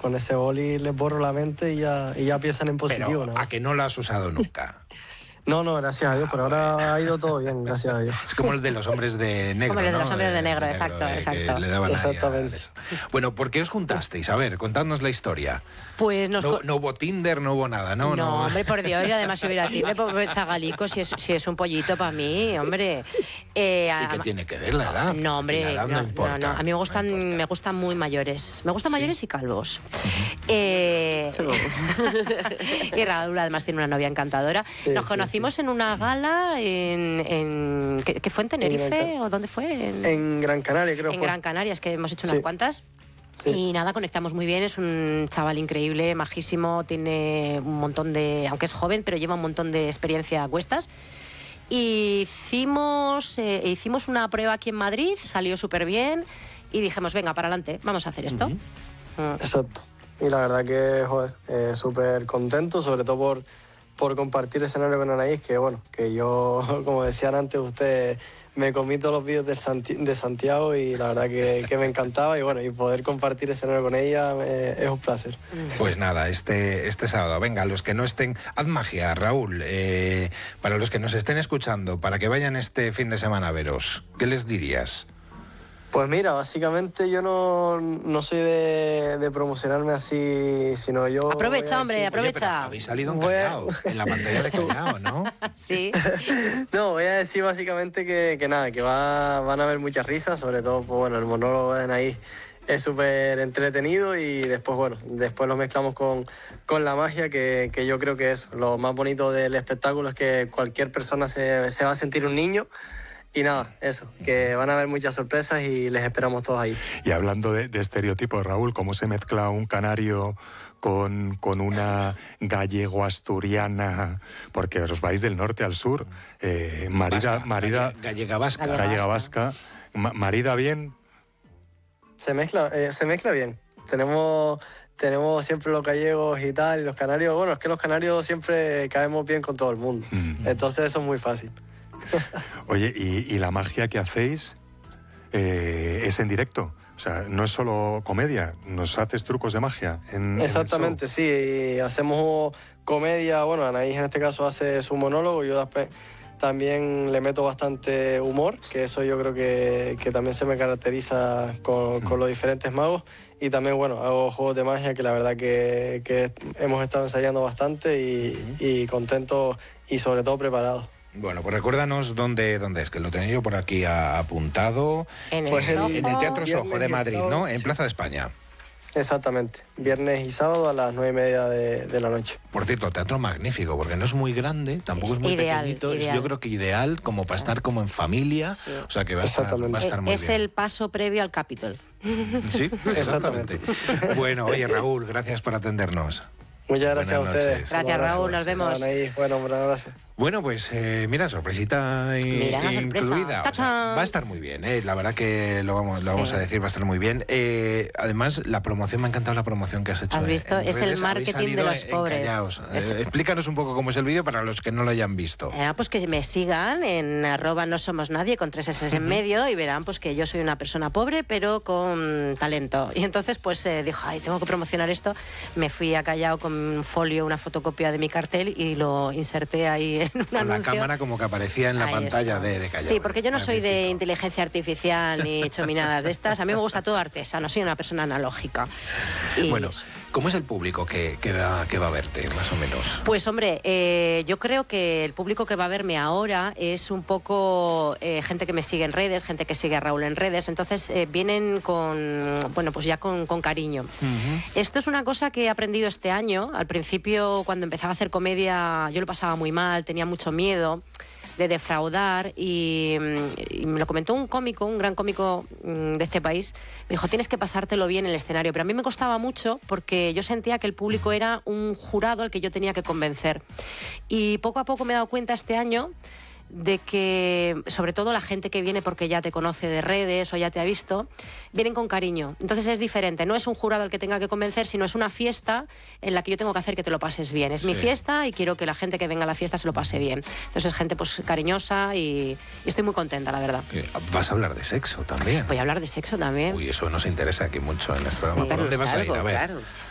con ese boli les borro la mente y ya piensan en positivo. Pero, ¿a que no lo has usado nunca? No, gracias a Dios, por ahora ha ido todo bien, gracias a Dios. Es como el de los hombres de negro, como el de ¿no? los hombres de negro, exacto. Que le daban exactamente. Bueno, ¿por qué os juntasteis? A ver, contadnos la historia. Pues no hubo Tinder, no hubo nada, ¿no? No, hombre, por Dios, y además si hubiera Tinder, pues Zagalico, si es un pollito para mí, hombre. ¿Y qué tiene que ver la edad? No, hombre, la edad no importa. No. A mí me gustan muy mayores. Me gustan mayores y calvos. Y Raúl además tiene una novia encantadora. Nos conocimos en una gala ¿que fue en Tenerife o dónde fue? En Gran Canaria, creo. En Gran Canaria, es que hemos hecho unas cuantas. Sí. Y nada, conectamos muy bien, es un chaval increíble, majísimo, tiene un montón de, aunque es joven, pero lleva un montón de experiencia a cuestas. Y hicimos una prueba aquí en Madrid, salió súper bien y dijimos, venga, para adelante, vamos a hacer esto. Exacto. Y la verdad que, joder, súper contento, sobre todo por compartir escenario con Anaís, que bueno, que yo, como decían antes ustedes, me comí todos los vídeos de Santiago y la verdad que me encantaba y bueno, y poder compartir escenario con ella es un placer. Pues nada, este sábado, venga, los que no estén, haz magia, Raúl, para los que nos estén escuchando, para que vayan este fin de semana a veros, ¿qué les dirías? Pues mira, básicamente yo no soy de promocionarme así, sino yo... Aprovecha, hombre, aprovecha. Habéis salido en Callao, en la pantalla de Callao, ¿no? Sí. No, voy a decir básicamente que nada, que van a haber muchas risas, sobre todo, pues bueno, el monólogo de Anaís es súper entretenido y después lo mezclamos con la magia, que yo creo que es lo más bonito del espectáculo, es que cualquier persona se va a sentir un niño. Y nada, eso, que van a haber muchas sorpresas y les esperamos todos ahí. Y hablando de estereotipos, Raúl, ¿cómo se mezcla un canario con una gallego-asturiana? Porque os vais del norte al sur. Gallega vasca. Gallega vasca. ¿Marida bien? Se mezcla bien. Tenemos siempre los gallegos y tal, y los canarios. Bueno, es que los canarios siempre caemos bien con todo el mundo. Entonces eso es muy fácil. Oye, ¿y la magia que hacéis es en directo? O sea, no es solo comedia, ¿nos haces trucos de magia? Exactamente, sí, hacemos comedia, bueno, Anaís en este caso hace su monólogo, yo también le meto bastante humor, que eso yo creo que también se me caracteriza con los diferentes magos, y también, bueno, hago juegos de magia que la verdad que hemos estado ensayando bastante y contentos y sobre todo preparados. Bueno, pues recuérdanos dónde es, que lo tenía yo por aquí apuntado. En el Teatro Soho de Madrid, ¿no? En Plaza de España. Exactamente, viernes y sábado a las 9:30 de la noche. Por cierto, teatro magnífico, porque no es muy grande, tampoco es muy pequeñito, ideal. Yo creo que ideal como para estar como en familia, sí. O sea que va a estar muy bien. Es el paso previo al Capitol. Sí, exactamente. Bueno, oye Raúl, gracias por atendernos. Muchas gracias Buenas a ustedes. Noches. Gracias Raúl, nos vemos. Bueno, un abrazo. Bueno, pues mira, sorpresita incluida. O sea, va a estar muy bien, la verdad que lo vamos a decir, va a estar muy bien. Además, la promoción, me ha encantado la promoción que has hecho. ¿Has visto? Es el marketing de los pobres. Explícanos un poco cómo es el vídeo para los que no lo hayan visto. Pues que me sigan en @nosomosnadie con 3 S en medio y verán pues que yo soy una persona pobre pero con talento. Y entonces pues dijo, ay, tengo que promocionar esto. Me fui a Callao con un folio, una fotocopia de mi cartel y lo inserté ahí en un con anuncio. La cámara como que aparecía en la pantalla de Callao. Sí, porque yo no soy de inteligencia artificial ni chominadas de estas. A mí me gusta todo artesano, soy una persona analógica. Y bueno, ¿cómo es el público que va a verte, más o menos? Pues hombre, yo creo que el público que va a verme ahora es un poco gente que me sigue en redes, gente que sigue a Raúl en redes, entonces vienen pues ya con cariño. Esto es una cosa que he aprendido este año. Al principio, cuando empezaba a hacer comedia, yo lo pasaba muy mal, tenía mucho miedo de defraudar y me lo comentó un cómico, un gran cómico de este país. Me dijo, tienes que pasártelo bien en el escenario, pero a mí me costaba mucho porque yo sentía que el público era un jurado al que yo tenía que convencer. Y poco a poco me he dado cuenta este año de que, sobre todo la gente que viene porque ya te conoce de redes o ya te ha visto, vienen con cariño. Entonces es diferente, no es un jurado al que tenga que convencer, sino es una fiesta en la que yo tengo que hacer que te lo pases bien. Es mi fiesta y quiero que la gente que venga a la fiesta se lo pase bien. Entonces es gente pues cariñosa y estoy muy contenta, la verdad. ¿Vas a hablar de sexo también? Voy a hablar de sexo también. Uy, eso nos interesa aquí mucho en este programa. ¿Por dónde vas a ir? A ver. Claro.